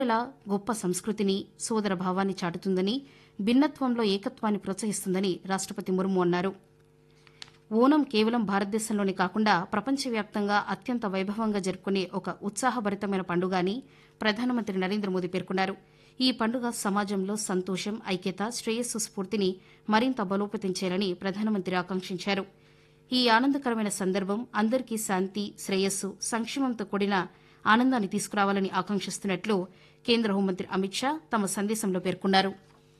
ఇలా గొప్ప సంస్కృతిని, సోదర భావాన్ని చాటుతుందని, భిన్నత్వంలో ఏకత్వాన్ని ప్రోత్సహిస్తుందని రాష్టపతి ముర్ము అన్నారు. ఓనం కేవలం భారతదేశంలోనే కాకుండా ప్రపంచవ్యాప్తంగా అత్యంత వైభవంగా జరుపుకునే ఒక ఉత్సాహభరితమైన పండుగ అని ప్రధానమంత్రి నరేంద్ర మోదీ పేర్కొన్నారు. ఈ పండుగ సమాజంలో సంతోషం, ఐక్యత, శ్రేయస్సు స్ఫూర్తిని మరింత బలోపేతం చేయాలని ప్రధానమంత్రి ఆకాంక్షించారు. ఈ ఆనందకరమైన సందర్భం అందరికీ శాంతి, శ్రేయస్సు, సంక్షేమంతో కూడిన ఆనందాన్ని తీసుకురావాలని ఆకాంక్షిస్తున్నట్లు కేంద్ర హోంమంత్రి అమిత్ షా తమ సందేశంలో పేర్కొన్నారు.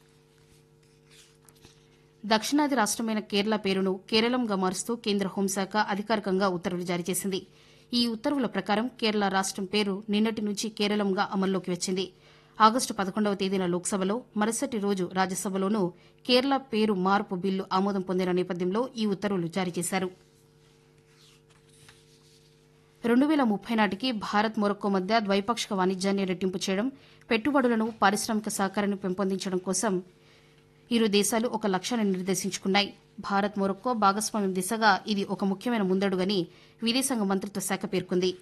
దక్షిణాది రాష్టమైన కేరళ పేరును కేరళంగా మారుస్తూ కేంద్ర హోంశాఖ అధికారికంగా ఉత్తర్వులు జారీ చేసింది. ఈ ఉత్తర్వుల ప్రకారం కేరళ రాష్టం పేరు నిన్నటి నుంచి కేరళంగా అమల్లోకి వచ్చింది. ఆగస్టు 11వ తేదీన లోక్సభలో, మరుసటి రోజు రాజ్యసభలోనూ కేరళ పేరు మార్పు బిల్లు ఆమోదం పొందిన నేపథ్యంలో ఈ ఉత్తర్వులు జారీ చేశారు. 2030 నాటికి భారత్, మొరక్కో మధ్య ద్వైపాక్షిక వాణిజ్యాన్ని రెట్టింపు చేయడం, పెట్టుబడులను, పారిశ్రామిక సహకారాన్ని పెంపొందించడం కోసం ఇరు దేశాలు ఒక లక్ష్యాన్ని నిర్దేశించుకున్నాయి. భారత్, మొరక్కో భాగస్వామ్యం దిశగా ఇది ఒక ముఖ్యమైన ముందడుగని విదేశాంగ మంత్రిత్వ శాఖ పేర్కొంది.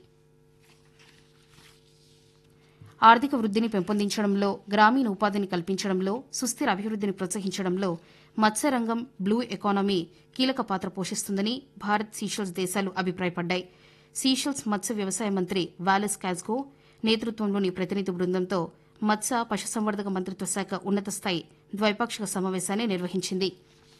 ఆర్థిక వృద్దిని పెంపొందించడంలో, గ్రామీణ ఉపాధిని కల్పించడంలో, సుస్థిర అభివృద్దిని ప్రోత్సహించడంలో మత్స్యరంగం, బ్లూ ఎకానమీ కీలక పాత్ర పోషిస్తుందని భారత్, సీషెల్స్ దేశాలు అభిప్రాయపడ్డాయి. సీషెల్స్ మత్స్య వ్యవసాయ మంత్రి వాలెస్ కాజ్గో నేతృత్వంలోని ప్రతినిధి బృందంతో మత్స్య, పశుసంవర్ధక మంత్రిత్వ శాఖ ఉన్నత స్థాయి ద్వైపాక్షిక సమావేశాన్ని నిర్వహించింది.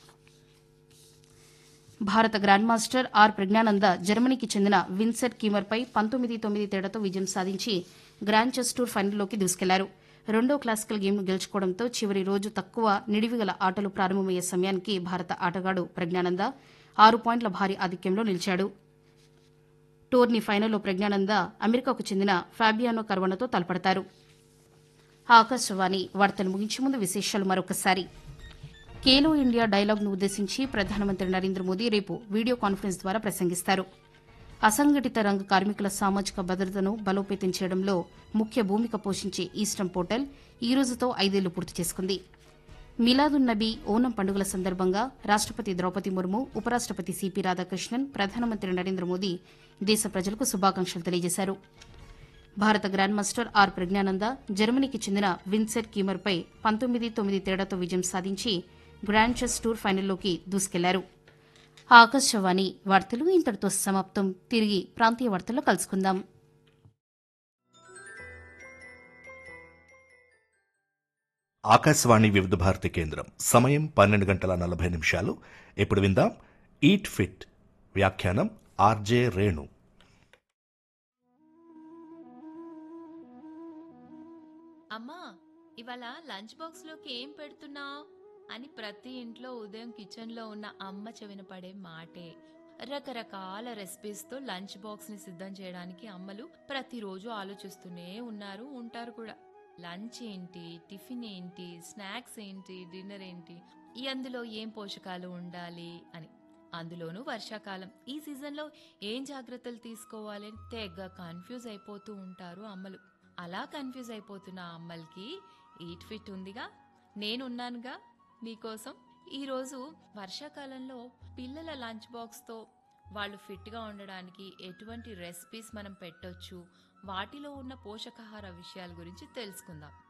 భారత గ్రాండ్ మాస్టర్ ఆర్ ప్రజ్ఞానంద జర్మనీకి చెందిన విన్సెంట్ కీమర్పై 19-9 తేడాతో విజయం సాధించి గ్రాండ్ చెస్ టూర్ ఫైనల్లోకి దూసుకెళ్లారు. రెండో క్లాసికల్ గేమ్ను గెలుచుకోవడంతో చివరి రోజు తక్కువ నిడివిగల ఆటలు ప్రారంభమయ్యే సమయానికి భారత ఆటగాడు ప్రజ్ఞానంద 6 పాయింట్ల భారీ ఆధిక్యంలో నిలిచాడు. టోర్నీ ఫైనల్లో ప్రజ్ఞానంద అమెరికాకు చెందిన ఫాబియానో కర్వనతో తలపడతారు. ఆకాశవాణి వార్తలు ముగించే ముందు విశేషాలు మరొకసారి. ఖేలో ఇండియా డైలాగ్ను ఉద్దేశించి ప్రధానమంత్రి నరేంద్ర మోదీ రేపు వీడియో కాన్ఫరెన్స్ ద్వారా ప్రసంగిస్తారు. అసంఘటిత రంగ కార్మికుల సామాజిక భద్రతను బలోపేతం చేయడంలో ముఖ్య భూమిక పోషించే ఈస్టర్న్ పోర్టల్ ఈ రోజుతో 5 ఏళ్లు పూర్తి చేసుకుంది. మిలాదున్ నబీ, ఓనం పండుగల సందర్భంగా రాష్టపతి ద్రౌపది ముర్ము, ఉపరాష్టపతి సిపి రాధాకృష్ణన్, ప్రధానమంత్రి నరేంద్ర మోదీ దేశ ప్రజలకు శుభాకాంక్షలు తెలియజేశారు. భారత గ్రాండ్ మాస్టర్ ఆర్ ప్రజ్ఞానంద జర్మనీకి చెందిన విన్సెంట్ కీమర్పై 19-9 తేడాతో విజయం సాధించి గ్రాండ్ చెస్ టూర్ ఫైనల్లోకి దూసుకెళ్లారు. ఆకాశవాణి వార్తలు ఇంతటితో సమాప్తం. తిరిగి ప్రాంతీయ వార్తల్లో కలుసుకుందాం. ఆకాశవాణి వివిధ భారతి కేంద్రం సమయం 12:40. ఇప్పుడు విందాం ఈట్ ఫిట్. వ్యాఖ్యానం ఆర్జే రేణు. అమ్మా, ఇవాళ లంచ్ బాక్స్ లోకి ఏం పెడుతున్నావు అని ప్రతి ఇంట్లో ఉదయం కిచెన్ లో ఉన్న అమ్మ చెవిన పడే మాటే. రకరకాల రెసిపీస్ తో లంచ్ బాక్స్ ని సిద్ధం చేయడానికి అమ్మలు ప్రతిరోజు ఆలోచిస్తూనే ఉంటారు కూడా. లంచ్ ఏంటి, టిఫిన్ ఏంటి, స్నాక్స్ ఏంటి, డిన్నర్ ఏంటి, అందులో ఏం పోషకాలు ఉండాలి అని. అందులోనూ వర్షాకాలం ఈ సీజన్లో ఏం జాగ్రత్తలు తీసుకోవాలి తెగ కన్ఫ్యూజ్ అయిపోతూ ఉంటారు అమ్మలు. అలా కన్ఫ్యూజ్ అయిపోతున్న అమ్మలకి ఈట్ ఫిట్ ఉందిగా, నేనున్నానుగా మీకోసం. ఈరోజు వర్షాకాలంలో పిల్లల లంచ్ బాక్స్తో వాళ్ళు ఫిట్గా ఉండడానికి ఎటువంటి రెసిపీస్ మనం పెట్టొచ్చు, వాటిలో ఉన్న పోషకాహార విషయాల గురించి తెలుసుకుందాం.